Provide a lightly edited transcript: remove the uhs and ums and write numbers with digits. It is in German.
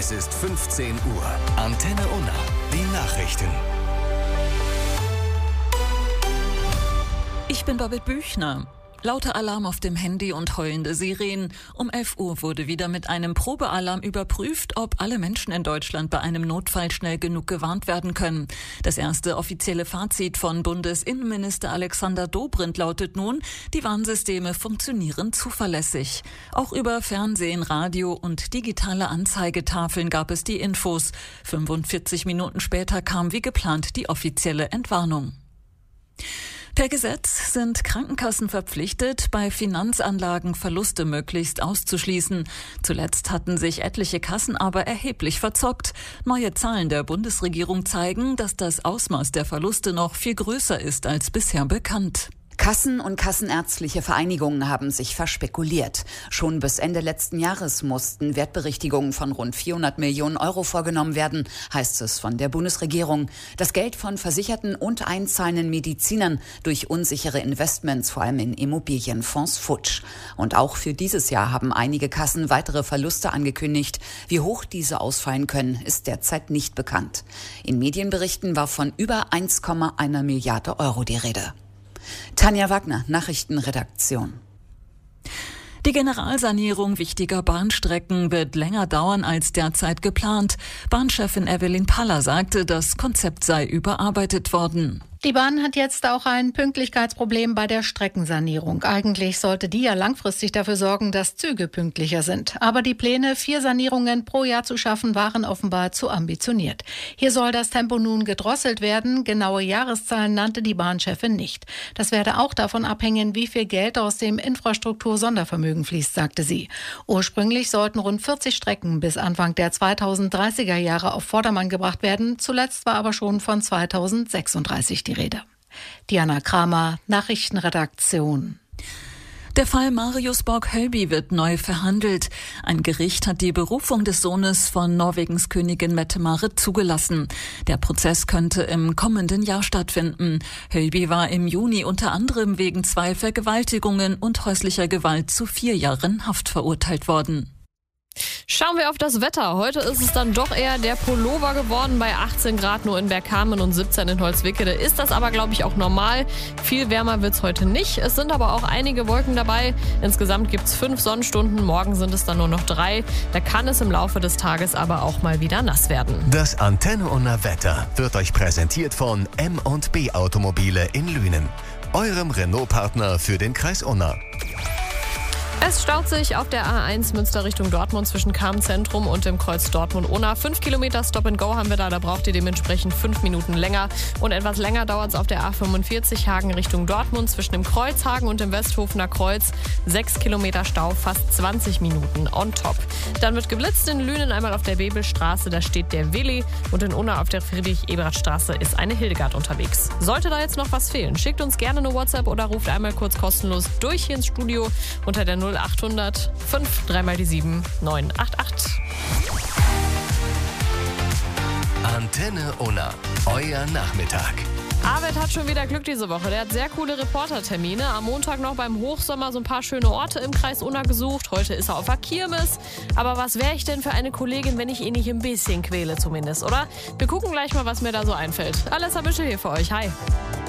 Es ist 15 Uhr. Antenne Unna. Die Nachrichten. Ich bin Babette Büchner. Lauter Alarm auf dem Handy und heulende Sirenen. Um 11 Uhr wurde wieder mit einem Probealarm überprüft, ob alle Menschen in Deutschland bei einem Notfall schnell genug gewarnt werden können. Das erste offizielle Fazit von Bundesinnenminister Alexander Dobrindt lautet nun, die Warnsysteme funktionieren zuverlässig. Auch über Fernsehen, Radio und digitale Anzeigetafeln gab es die Infos. 45 Minuten später kam wie geplant die offizielle Entwarnung. Per Gesetz sind Krankenkassen verpflichtet, bei Finanzanlagen Verluste möglichst auszuschließen. Zuletzt hatten sich etliche Kassen aber erheblich verzockt. Neue Zahlen der Bundesregierung zeigen, dass das Ausmaß der Verluste noch viel größer ist als bisher bekannt. Kassen und kassenärztliche Vereinigungen haben sich verspekuliert. Schon bis Ende letzten Jahres mussten Wertberichtigungen von rund 400 Millionen Euro vorgenommen werden, heißt es von der Bundesregierung. Das Geld von Versicherten und einzahlenden Medizinern durch unsichere Investments, vor allem in Immobilienfonds, futsch. Und auch für dieses Jahr haben einige Kassen weitere Verluste angekündigt. Wie hoch diese ausfallen können, ist derzeit nicht bekannt. In Medienberichten war von über 1,1 Milliarde Euro die Rede. Tanja Wagner, Nachrichtenredaktion. Die Generalsanierung wichtiger Bahnstrecken wird länger dauern als derzeit geplant. Bahnchefin Evelyn Paller sagte, das Konzept sei überarbeitet worden. Die Bahn hat jetzt auch ein Pünktlichkeitsproblem bei der Streckensanierung. Eigentlich sollte die ja langfristig dafür sorgen, dass Züge pünktlicher sind. Aber die Pläne, 4 Sanierungen pro Jahr zu schaffen, waren offenbar zu ambitioniert. Hier soll das Tempo nun gedrosselt werden. Genaue Jahreszahlen nannte die Bahnchefin nicht. Das werde auch davon abhängen, wie viel Geld aus dem Infrastruktur-Sondervermögen fließt, sagte sie. Ursprünglich sollten rund 40 Strecken bis Anfang der 2030er Jahre auf Vordermann gebracht werden. Zuletzt war aber schon von 2036 die Rede. Diana Kramer, Nachrichtenredaktion. Der Fall Marius Borg-Hölby wird neu verhandelt. Ein Gericht hat die Berufung des Sohnes von Norwegens Königin Mette-Marit zugelassen. Der Prozess könnte im kommenden Jahr stattfinden. Hölby war im Juni unter anderem wegen 2 Vergewaltigungen und häuslicher Gewalt zu 4 Jahren Haft verurteilt worden. Schauen wir auf das Wetter. Heute ist es dann doch eher der Pullover geworden. Bei 18 Grad nur in Bergkamen und 17 in Holzwickede ist das aber, glaube ich, auch normal. Viel wärmer wird es heute nicht. Es sind aber auch einige Wolken dabei. Insgesamt gibt es 5 Sonnenstunden. Morgen sind es dann nur noch 3. Da kann es im Laufe des Tages aber auch mal wieder nass werden. Das Antenne Unna Wetter wird euch präsentiert von M&B Automobile in Lünen. Eurem Renault-Partner für den Kreis Unna. Es staut sich auf der A1 Münster Richtung Dortmund zwischen Cham-Zentrum und dem Kreuz Dortmund-Unna. 5 Kilometer Stop-and-Go haben wir da braucht ihr dementsprechend 5 Minuten länger. Und etwas länger dauert es auf der A45 Hagen Richtung Dortmund zwischen dem Kreuzhagen und dem Westhofener Kreuz. 6 Kilometer Stau, fast 20 Minuten on top. Dann wird geblitzt in Lünen einmal auf der Bebelstraße, da steht der Willi. Und in Unna auf der Friedrich-Ebert-Straße ist eine Hildegard unterwegs. Sollte da jetzt noch was fehlen, schickt uns gerne eine WhatsApp oder ruft einmal kurz kostenlos durch hier ins Studio unter der 0800 5 3 mal die 7 988. Antenne Unna, euer Nachmittag. Arvid hat schon wieder Glück diese Woche. Der hat sehr coole Reportertermine. Am Montag noch beim Hochsommer so ein paar schöne Orte im Kreis Unna gesucht. Heute ist er auf der Kirmes. Aber was wäre ich denn für eine Kollegin, wenn ich ihn nicht ein bisschen quäle zumindest, oder? Wir gucken gleich mal, was mir da so einfällt. Alessa Büschel hier für euch. Hi.